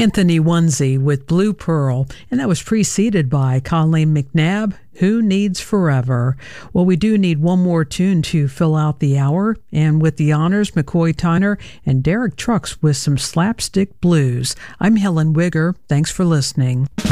Anthony Onesie with Blue Pearl, and that was preceded by Colleen McNabb, Who Needs Forever. Well, we do need one more tune to fill out the hour, and with the honors, McCoy Tyner and Derek Trucks with some slapstick blues. I'm Helen Wigger. Thanks for listening.